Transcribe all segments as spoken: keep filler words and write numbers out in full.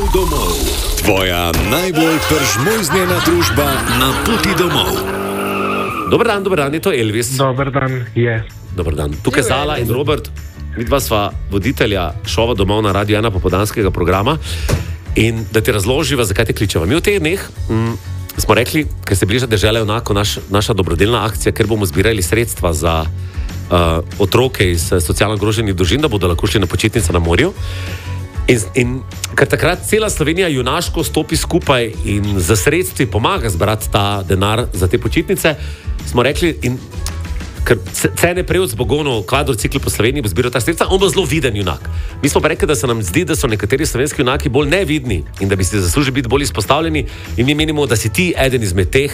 domov. Tvoja najbolj peržmojznjena družba na poti domov. Dober dan, dober dan, je to Elvis. Dober dan, je. Dober dan. Tukaj Zala in Robert, midva sva voditelja šova Domov na Radio ena popoldanskega programa. In da ti razloživa, zakaj te kličeva. Mi v teh dneh mm, smo rekli, ker se bliža dežela junakov, naš, naša dobrodelna akcija, ker bomo zbirali sredstva za uh, otroke iz socialno ogroženih družin, da bodo lahko šli na počitnice na morju. In, in ker takrat cela Slovenija junaško stopi skupaj in za sredstvi pomaga zbrati ta denar za te počitnice, smo rekli, in ker cene prevod z Bogonov kvadrocikl po Sloveniji bo zbiral ta sredstva, on bo zelo viden junak. Mi smo pa rekli, da se nam zdi, da so nekateri slovenski junaki bolj nevidni in da bi si zaslužili biti bolj izpostavljeni, in mi menimo, da si ti eden izmed teh,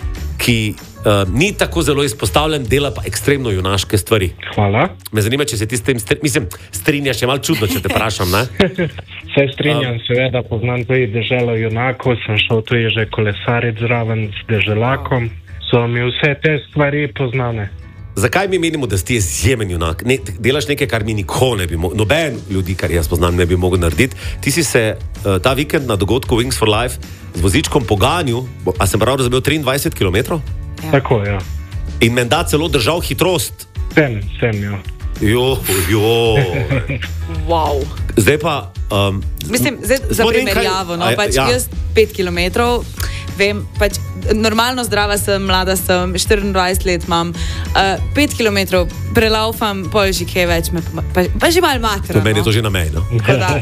ki uh, ni tako zelo izpostavljen, dela pa ekstremno junaške stvari. Hvala. Me zanima, če se ti s tem stri... Mislim, strinjaš, je malo čudno, če te vprašam, ne? Se strinjam, um, seveda poznam tudi deželo junakov, sem šel tudi že kolesariti zraven s deželakom, so mi vse te stvari poznane. Zakaj mi menimo, da si ti izjemen junak? Ne, delaš nekaj, kar mi nikoli ne bi mogel, noben ljudi, kar jaz poznam, ne bi mogel narediti. Ti si se uh, ta vikend na dogodku Wings for Life z vozičkom poganil, a sem prav razumel, triindvajset kilometrov? Ja. Tako, ja. In menda celo držal hitrost. Sem, sem, ja. Jo, jo. Wow. Zdaj pa... Um, Mislim, zdaj za primerjavo, no, pač ja. Jaz pet kilometrov, vem, pač normalno zdrava sem, mlada sem, štiriindvajset let imam, uh, pet kilometrov prelaufam, pol že kaj več, me, pa, pa že malo matero. To meni je to že na mej, no?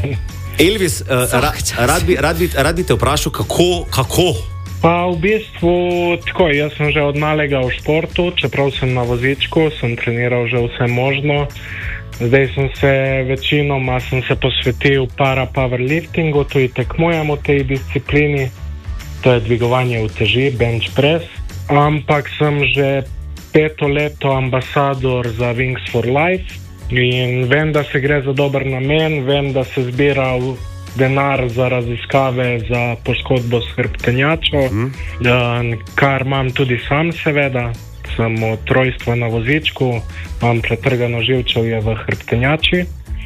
Elvis, uh, ra, rad, bi, rad, bi, rad bi te vprašal, kako, kako? Pa v bistvu tako, jaz sem že od malega v športu, čeprav sem na vozičku, sem treniral že vse možno. Zdaj sem se večinoma sem se posvetil para powerliftingu, tudi tekmujem v tej disciplini, to je dvigovanje uteži, bench press, ampak sem že peto leto ambasador za Wings for Life in vem, da se gre za dober namen, vem, da se zbira denar za raziskave za poškodbo s hrbtenjačo, mm. kar imam tudi sam seveda. Sem od rojstva na vozičku, imam pretrgano živčevje v hrbtenjači,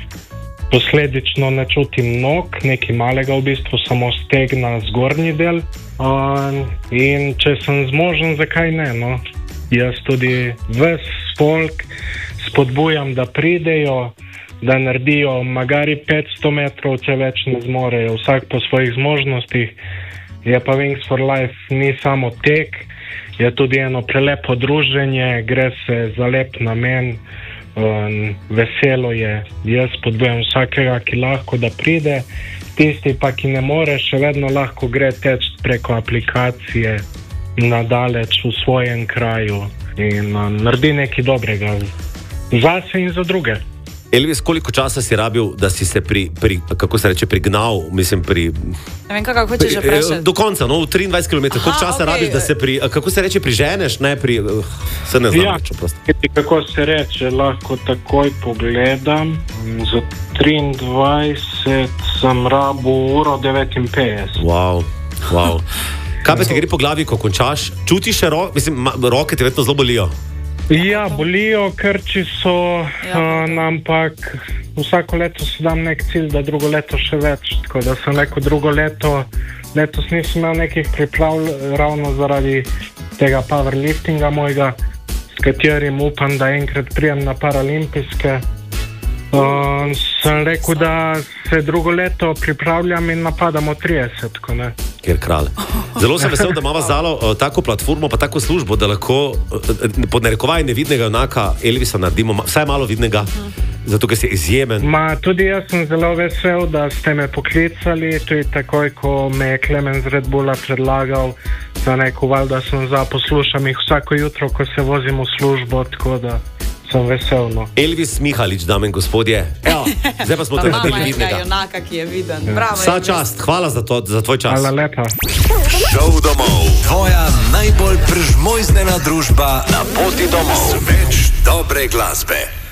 posledično ne čutim nog, nekaj malega v bistvu, samo stegna zgornji del, um, in če sem zmožen, zakaj ne, no? Jaz tudi ves folk spodbujam, da pridejo, da naredijo magari petsto metrov, če več ne zmorejo, vsak po svojih zmožnostih. Je pa Wings for Life ni samo tek, je tudi eno prelepo druženje, gre se za lep namen, um, veselo je. Jaz spodbujam vsakega, ki lahko, da pride, tisti pa, ki ne more, še vedno lahko gre teč preko aplikacije nadaleč v svojem kraju in um, naredi nekaj dobrega zase in za druge. Elvis, koliko časa si rabil, da si se pri, pri kako se reče, prignal, mislim, pri... Ne vem, kako hočeš vprašati. Do konca, no, v triindvajset kilometrov. Koliko časa okay. rabiš, da se pri, kako se reče, priženeš, ne, pri... Se ne znam ja, reči, prosto. Kako se reče, lahko takoj pogledam. Za triindvajset sem rabil uro devetinpetdeset. Wow, wow. Kaj pa ti gre po glavi, ko končaš? Čutiš še roke, mislim, roke ti vedno zelo bolijo. Ja, bolijo, krči so, ja. uh, ampak vsako leto si dam nek cilj, da drugo leto še več. Tako da sem rekel, drugo leto, letos nisem imel nekih priprav ravno zaradi tega powerliftinga mojega, s katerim upam, da enkrat prijem na paralimpijske. Uh, sem rekel, da se drugo leto pripravljam in napadamo trideset, ko ne. Ker kralj. Zelo sem vesel, da imamo Zalo uh, tako platformo, pa tako službo, da lahko uh, pod narekovaj nevidnega junaka Elvisa naredimo vsaj malo vidnega, zato ker si izjemen. Ma, tudi jaz sem zelo vesel, da ste me poklicali, tudi takoj, ko me je Klemen z Red Bulla predlagal, za neko val, da sem za poslušam jih vsako jutro, ko se vozim v službo, tako da sem vesel, no. Elvis Mihalič, dame in gospodje. Evo, zdaj pa smo te naredili vidnega. Junaka, ki je viden. Ja. Bravo, vsa čast, hvala za, to, za tvoj čas. Hvala lepa. Šov domov. Tvoja najbolj pržmojznena družba na poti domov. Več dobre glasbe.